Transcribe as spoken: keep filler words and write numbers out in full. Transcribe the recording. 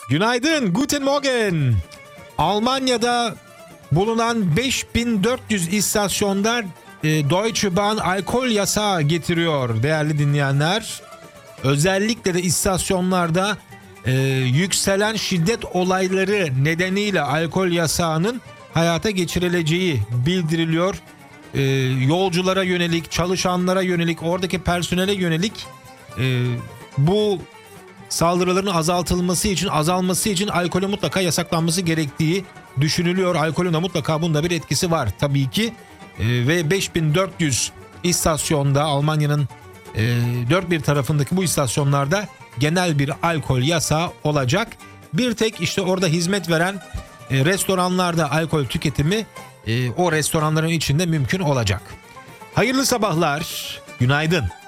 Günaydın, guten Morgen. Almanya'da bulunan beş bin dört yüz istasyonda e, Deutsche Bahn alkol yasağı getiriyor değerli dinleyenler. Özellikle de istasyonlarda e, yükselen şiddet olayları nedeniyle alkol yasağının hayata geçirileceği bildiriliyor. E, yolculara yönelik, çalışanlara yönelik, oradaki personele yönelik e, bu saldırıların azaltılması için, azalması için alkolün mutlaka yasaklanması gerektiği düşünülüyor. Alkolün de mutlaka bunda bir etkisi var tabii ki. E, ve beş bin dört yüz istasyonda, Almanya'nın e, dört bir tarafındaki bu istasyonlarda genel bir alkol yasağı olacak. Bir tek işte orada hizmet veren e, restoranlarda alkol tüketimi e, o restoranların içinde mümkün olacak. Hayırlı sabahlar, günaydın.